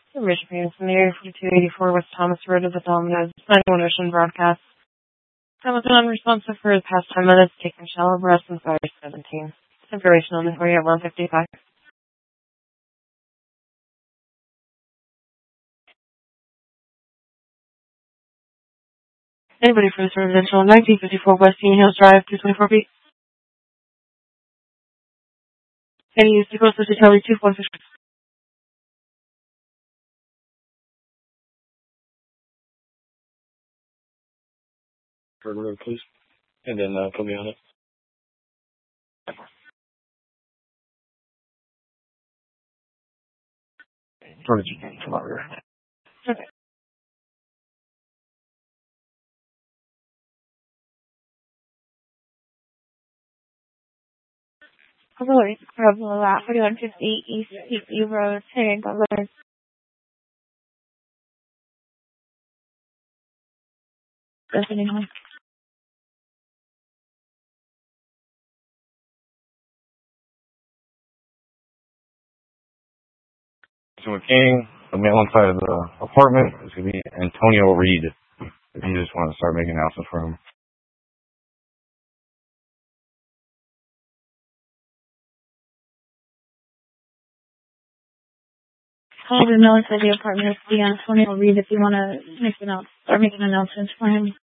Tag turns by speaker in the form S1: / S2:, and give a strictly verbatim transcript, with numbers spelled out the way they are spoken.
S1: Information being from the Area forty-two eighty-four West Thomas Road of the Domino's ninety-one Ocean broadcast. Time was unresponsive for the past ten minutes, taking shallow breaths and fire seventeen. Information on the way at one fifty-five. Anybody for this residential nineteen fifty-four West Union Hills Drive, two twenty-four feet. Any use to go to Charlie two one six. For the road, please. And then uh, put me on it. Where did you come out here? Okay. Hello, it's Crabble at forty-one fifty East Peakview Road, San Douglas. Definitely. So King, the male inside of the apartment is going to be Antonio Reed. If you just want to start making announcements for him. Call the male inside the apartment is be Antonio Reed if you want to make an announce, start making announcements for him.